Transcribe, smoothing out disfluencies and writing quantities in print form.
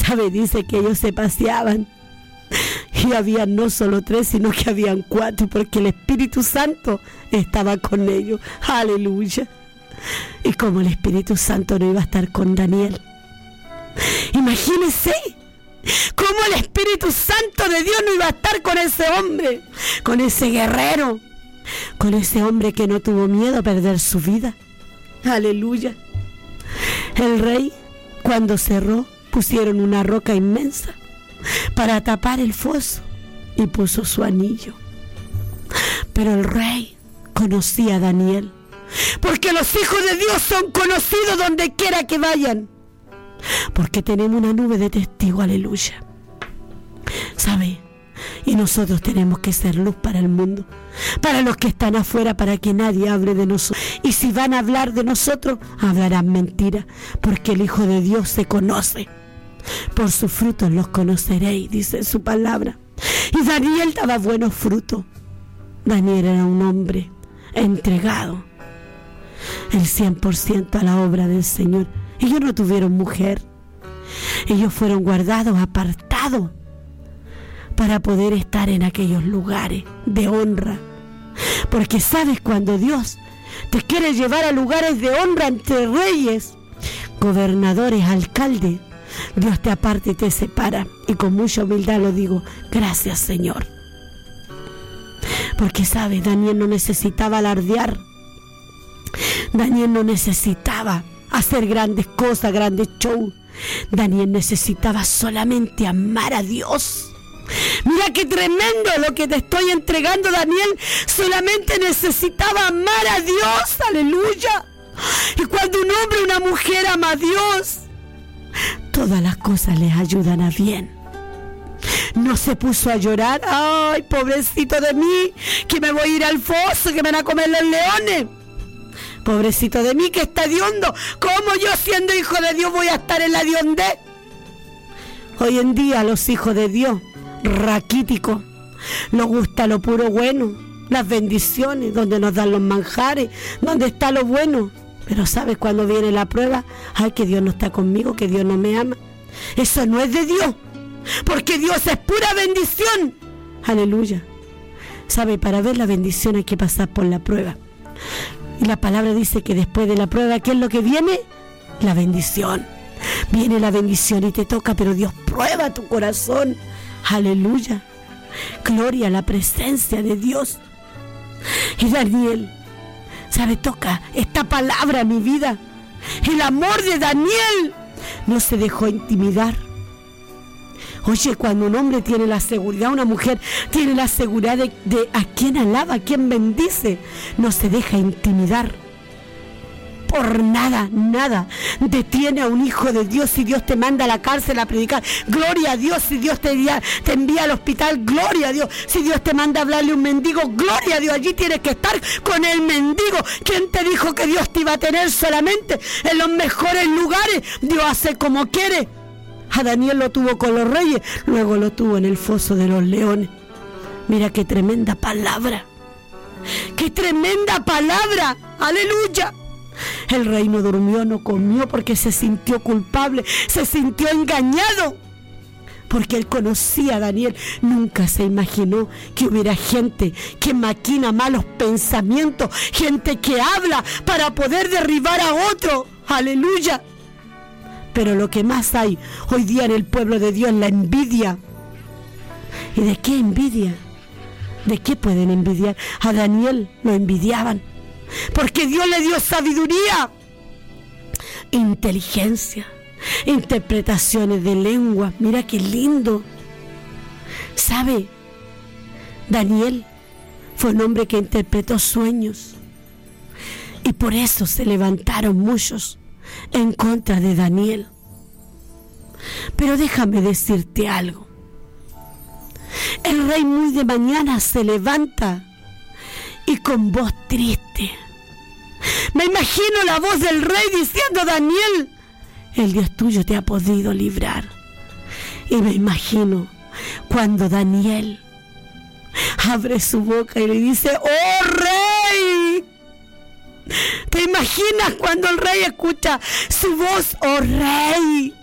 ¿Sabe? Dice que ellos se paseaban y había no solo 3, sino que habían 4, porque el Espíritu Santo estaba con ellos. Aleluya. Y como el Espíritu Santo no iba a estar con Daniel, imagínense cómo el Espíritu Santo de Dios no iba a estar con ese hombre, con ese guerrero, con ese hombre que no tuvo miedo a perder su vida. Aleluya. El rey, cuando cerró, pusieron una roca inmensa para tapar el foso y puso su anillo. Pero el rey conocía a Daniel, porque los hijos de Dios son conocidos donde quiera que vayan, porque tenemos una nube de testigos. Aleluya. ¿Sabe? Y nosotros tenemos que ser luz para el mundo, para los que están afuera, para que nadie hable de nosotros. Y si van a hablar de nosotros, hablarán mentira, porque el Hijo de Dios se conoce. Por sus frutos los conoceréis, dice su palabra. Y Daniel daba buenos frutos. Daniel era un hombre entregado el 100% a la obra del Señor. Ellos no tuvieron mujer. Ellos fueron guardados, apartados, para poder estar en aquellos lugares de honra. Porque sabes, cuando Dios te quiere llevar a lugares de honra entre reyes, gobernadores, alcaldes, Dios te aparta y te separa. Y con mucha humildad lo digo: gracias, Señor. Porque sabes, Daniel no necesitaba alardear. Daniel no necesitaba hacer grandes cosas, grandes shows. Daniel necesitaba solamente amar a Dios. Mira qué tremendo lo que te estoy entregando, Daniel. Solamente necesitaba amar a Dios. Aleluya. Y cuando un hombre o una mujer ama a Dios, todas las cosas les ayudan a bien. No se puso a llorar: ay, pobrecito de mí, que me voy a ir al foso, que me van a comer los leones. Pobrecito de mí, que está hediondo. ¿Cómo yo, siendo hijo de Dios, voy a estar en la hediondez? Hoy en día los hijos de Dios, raquíticos, nos gusta lo puro bueno, las bendiciones, donde nos dan los manjares, donde está lo bueno. Pero ¿sabes? Cuando viene la prueba, ay, que Dios no está conmigo, que Dios no me ama. Eso no es de Dios, porque Dios es pura bendición. Aleluya. ¿Sabe? Para ver la bendición hay que pasar por la prueba. Y la palabra dice que después de la prueba, ¿qué es lo que viene? La bendición. Viene la bendición y te toca, pero Dios prueba tu corazón. Aleluya. Gloria a la presencia de Dios. Y Daniel, ¿sabe? Toca esta palabra a mi vida. El amor de Daniel no se dejó intimidar. Oye, cuando un hombre tiene la seguridad, una mujer tiene la seguridad de a quien alaba, a quien bendice, no se deja intimidar. Por nada, nada detiene a un hijo de Dios. Si Dios te manda a la cárcel a predicar, gloria a Dios. Si Dios te envía al hospital, gloria a Dios. Si Dios te manda a hablarle a un mendigo, gloria a Dios. Allí tienes que estar con el mendigo. ¿Quién te dijo que Dios te iba a tener solamente en los mejores lugares? Dios hace como quiere. A Daniel lo tuvo con los reyes, luego lo tuvo en el foso de los leones. Mira qué tremenda palabra. ¡Qué tremenda palabra! ¡Aleluya! El rey no durmió, no comió, porque se sintió culpable, se sintió engañado, porque él conocía a Daniel. Nunca se imaginó que hubiera gente que maquina malos pensamientos, gente que habla para poder derribar a otro. ¡Aleluya! Pero lo que más hay hoy día en el pueblo de Dios es la envidia. ¿Y de qué envidia? ¿De qué pueden envidiar? A Daniel lo envidiaban, porque Dios le dio sabiduría, inteligencia, interpretaciones de lengua. Mira qué lindo. ¿Sabe? Daniel fue un hombre que interpretó sueños, y por eso se levantaron muchos en contra de Daniel. Pero déjame decirte algo. El rey muy de mañana se levanta y con voz triste. Me imagino la voz del rey diciendo: Daniel, el Dios tuyo te ha podido librar. Y me imagino cuando Daniel abre su boca y le dice: ¡Oh rey! ¿Te imaginas cuando el rey escucha su voz? ¡Oh rey!